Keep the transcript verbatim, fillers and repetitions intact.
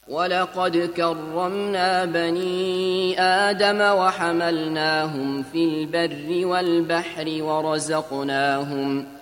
ولقد كرمنا بني آدم وحملناهم في البر والبحر ورزقناهم